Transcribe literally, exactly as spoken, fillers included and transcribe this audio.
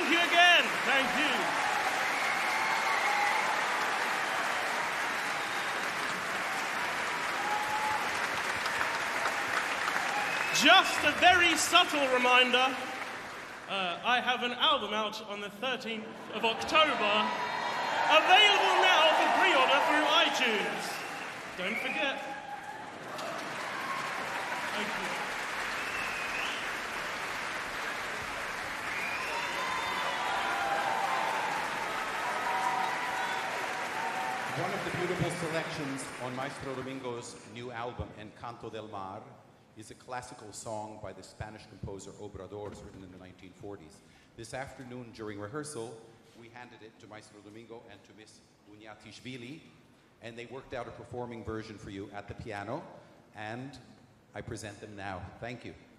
Thank you again. Thank you. Just a very subtle reminder, uh, I have an album out on the thirteenth of October, available now for pre-order through iTunes. Don't forget. Thank you. One of the beautiful selections on Maestro Domingo's new album, Encanto del Mar, is a classical song by the Spanish composer Obrador, written in the nineteen forties. This afternoon during rehearsal, we handed it to Maestro Domingo and to Miss Bunyatishvili, and they worked out a performing version for you at the piano, and I present them now. Thank you.